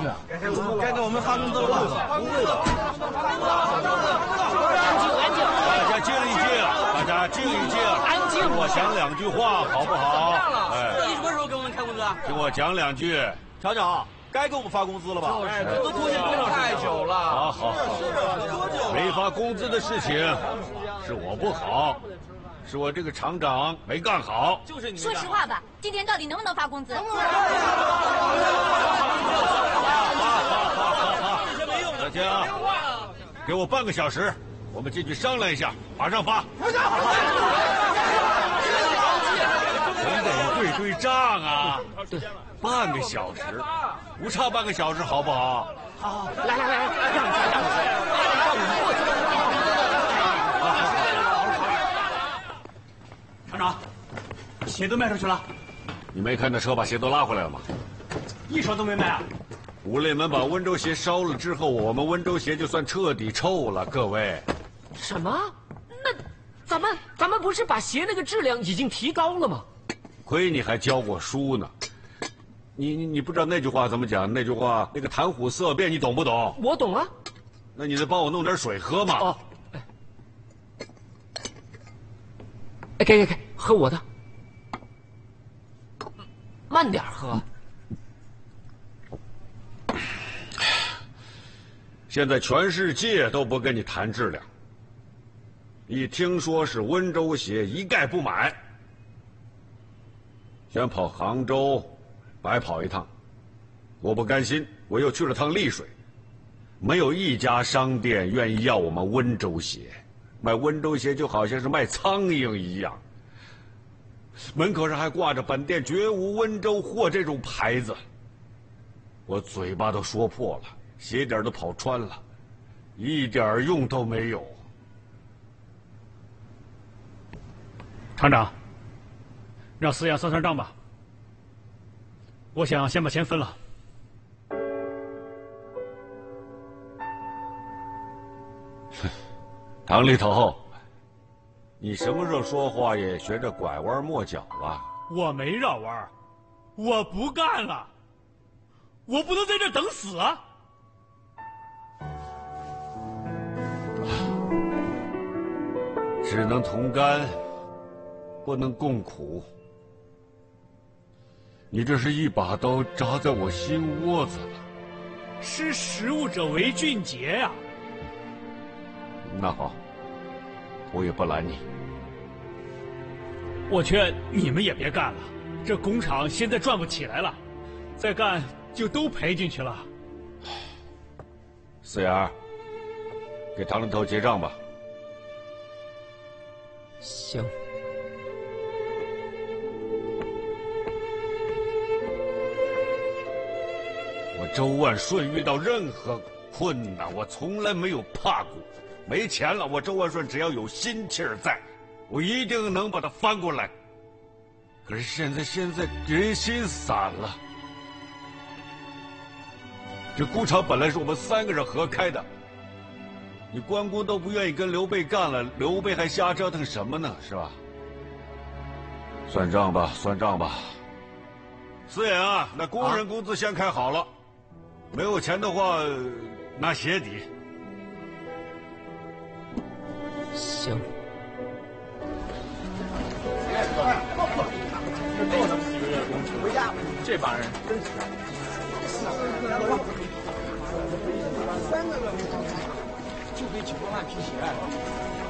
目。 该给我们发工资了吧？ 安静！ 大家静一静，大家静一静， 安静！ 我讲2句话好不好？ 到底什么时候给我们开工资啊？ 听我讲2句。 厂长，该给我们发工资了吧？ 哎，这都拖欠多少太久了？ 好，没发工资的事情是我不好，是我这个厂长没干好。 就是你。 说实话吧，今天到底能不能发工资？ 大家给我半个小时，我们进去商量一下，马上发。总得对账啊。 对， 半个小时，不差半个小时，好不好？ 好，来，让一下，让我们过去。厂长，鞋都卖出去了。 你没看那车把鞋都拉回来了吗？ 一双都没卖啊！ 吴磊们把温州鞋烧了之后，我们温州鞋就算彻底臭了。各位， 什么？那咱们不是把鞋那个质量已经提高了吗？ 亏你还教过书呢。你不知道那句话怎么讲？那句话那个谈虎色变，你懂不懂？ 我懂啊。 那你再帮我弄点水喝嘛。 哦，给，喝我的。慢点喝。 现在全世界都不跟你谈质量，一听说是温州鞋，一概不买。想跑杭州，白跑一趟。我不甘心，我又去了趟丽水，没有一家商店愿意要我们温州鞋，卖温州鞋就好像是卖苍蝇一样。门口上还挂着本店绝无温州货这种牌子，我嘴巴都说破了，鞋底都跑穿了，一点用都没有。 厂长，让思阳算账吧。我想先把钱分了。 唐里头，你什么时候说话也学着拐弯抹角了？ 我没绕弯，我不干了，我不能在这等死啊！ 只能同甘，不能共苦。你这是一把刀扎在我心窝子了。 识时务者为俊杰呀！ 那好，我也不拦你。 我劝你们也别干了，这工厂现在转不起来了，再干就都赔进去了。 四眼，给唐林头结账吧。 行。 我周万顺遇到任何困难，我从来没有怕过。没钱了，我周万顺只要有心气儿在，我一定能把它翻过来。可是现在人心散了。这工厂本来是我们3个人合开的，你关公都不愿意跟刘备干了，刘备还瞎折腾什么呢？是吧？算账吧，算账吧。四眼啊，那工人工资先开好了，没有钱的话，拿鞋底。 行。 回家，这帮人真是。3个月就给9万匹鞋。